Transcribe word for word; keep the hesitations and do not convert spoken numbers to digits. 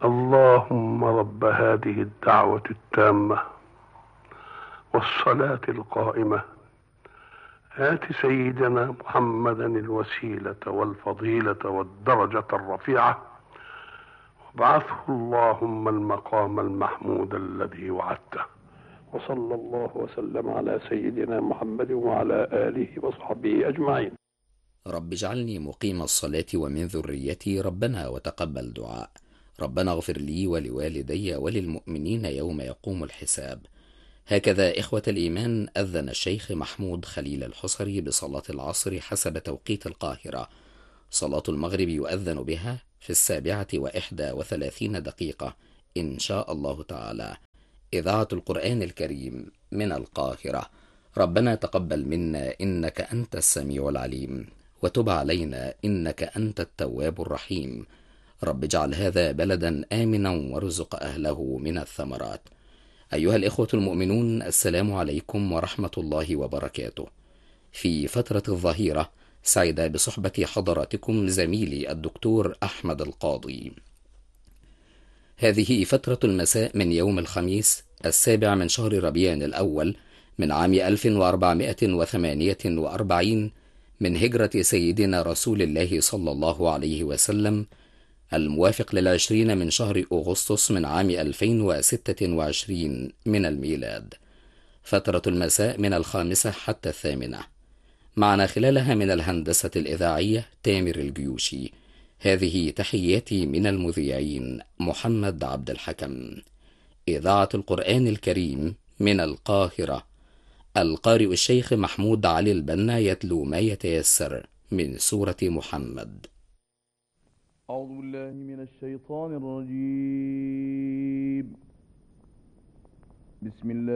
اللهم رب هذه الدعوة التامة والصلاة القائمة آت سيدنا محمدا الوسيلة والفضيلة والدرجة الرفيعة وابعثه اللهم المقام المحمود الذي وعدته. وصلى الله وسلم على سيدنا محمد وعلى آله وصحبه أجمعين. رب اجعلني مقيم الصلاة ومن ذريتي ربنا وتقبل دعاء. ربنا اغفر لي ولوالدي وللمؤمنين يوم يقوم الحساب. هكذا إخوة الإيمان أذن الشيخ محمود خليل الحصري بصلاة العصر حسب توقيت القاهرة. صلاة المغرب يؤذن بها في السابعة وإحدى وثلاثين دقيقة إن شاء الله تعالى. إذاعة القرآن الكريم من القاهرة. ربنا تقبل منا إنك أنت السميع العليم، وتب علينا إنك أنت التواب الرحيم. رب اجعل هذا بلدا آمنا وارزق أهله من الثمرات. أيها الإخوة المؤمنون، السلام عليكم ورحمة الله وبركاته. في فترة الظهيرة سعد بصحبة حضراتكم زميلي الدكتور أحمد القاضي. هذه فترة المساء من يوم الخميس السابع من شهر ربيع الأول من عام ألف وأربعمائة وثمانية وأربعين من هجرة سيدنا رسول الله صلى الله عليه وسلم، الموافق للعشرين من شهر أغسطس من عام ألفين وستة وعشرين من الميلاد. فترة المساء من الخامسة حتى الثامنة. معنا خلالها من الهندسة الإذاعية تامر الجيوشي. هذه تحياتي من المذيعين محمد عبد الحكم. إذاعة القرآن الكريم من القاهرة. القارئ الشيخ محمود علي البنا يتلو ما يتيسر من سورة محمد. أعوذ بالله من الشيطان الرجيم. بسم الله